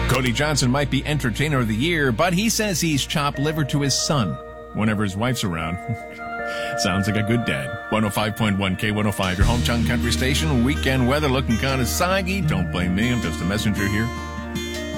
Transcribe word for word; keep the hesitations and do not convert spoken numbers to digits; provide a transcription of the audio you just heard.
Cody Johnson might be Entertainer of the Year, but he says he's chopped liver to his son whenever his wife's around. Sounds like a good dad. one oh five point one K one oh five, your hometown country station. Weekend weather looking kind of soggy. Don't blame me, I'm just a messenger here.